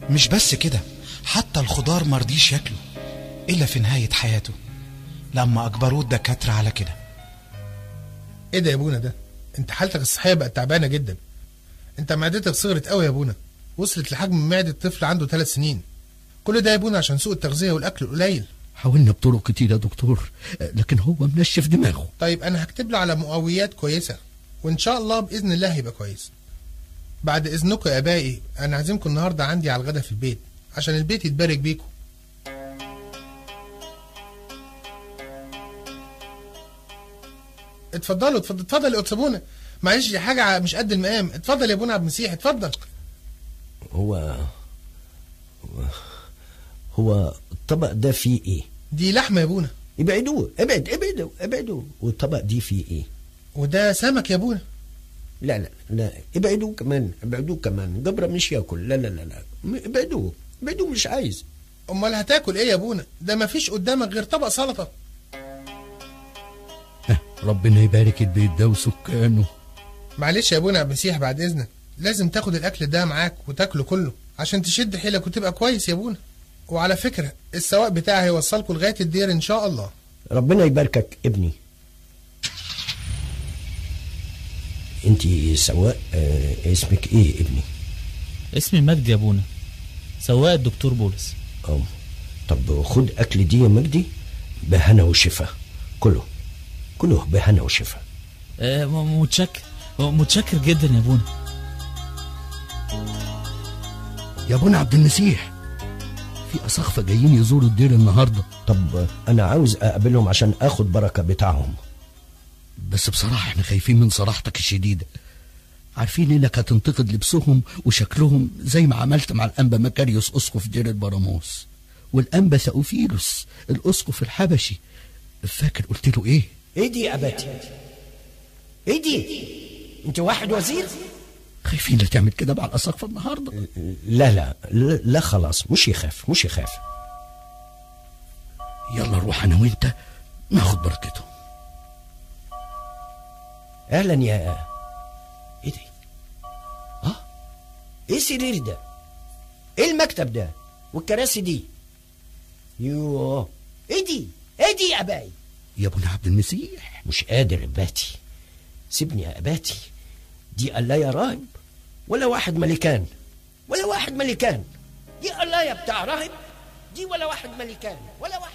مش بس كده، حتى الخضار مرضيش ياكله إلا في نهاية حياته لما أجبروه الدكاترة على كده. ايه ده يا ابونا؟ ده انت حالتك الصحية بقت تعبانة جدا. انت معدتك صغرت قوي يا ابونا، وصلت لحجم معدة طفل عنده 3 سنين. كل ده يا ابونا عشان سوء التغذية والأكل القليل. حاولنا بطرق كتير يا دكتور، لكن هو منشف دماغه. طيب أنا هكتب له على مقويات كويسة، وإن شاء الله بإذن الله هيبقى كويس. بعد إذنكم يا آبائي، أنا عازمكم النهاردة عندي على الغدا في البيت عشان البيت يتبارك بيكم. اتفضلوا اتفضل يا أبونا. معلش دي حاجة مش قد المقام. اتفضل يا ابونا عبد المسيح، اتفضل. هو الطبق ده فيه ايه؟ دي لحمة يا ابونا. ابعدوا. والطبق دي فيه ايه؟ وده سمك يا ابونا. لا ابعدوا كمان. جبرة مش ياكل. لا ابعدوا مش عايز. امال هتاكل ايه يا ابونا؟ ده مفيش قدامك غير طبق سلطة. ربنا يبارك البيت ده وسكانه. معلش يا ابونا عبد المسيح، بعد اذنك لازم تاخد الاكل ده معاك وتاكله كله عشان تشد حيلك وتبقى كويس يا ابونا. وعلى فكرة السواق بتاعي هيوصلكوا لغاية الدير ان شاء الله. ربنا يباركك ابني. انتي سواق، اسمك ايه ابني؟ اسمي مجدي يا ابونا، سواق الدكتور بولس. طب خد اكل دي يا مجدي بهنا وشفا. كله بهنا وشفا. متشكر جدا يا ابونا. يا ابونا عبد المسيح، في أساقفة جايين يزوروا الدير النهاردة. طب أنا عاوز أقابلهم عشان أخد بركة بتاعهم. بس بصراحة احنا خايفين من صراحتك الشديدة. عارفين انك هتنتقد لبسهم وشكلهم زي ما عملت مع الأنبا مكاريوس أسقف دير البراموس والأنبا ثأوفيلوس الأسقف الحبشي. فاكر قلت له ايه؟ ايه دي يا أباتي؟ ايه دي؟ انت واحد وزير؟ خايفين لا تعمل كده مع الأساقفة النهاردة. لا خلاص، مش يخاف. يلا نروح انا وانت ناخد بركتهم. اهلا يا ايه دي؟ ايه السرير ده؟ ايه المكتب ده والكراسي دي؟ يوه، ايه دي يا اباي؟ يا ابونا عبد المسيح مش قادر اباتي، سيبني يا اباتي. دي قلاية راهب ولا واحد ملكان؟ دي قلاية بتاع راهب دي ولا واحد ملكان ولا واحد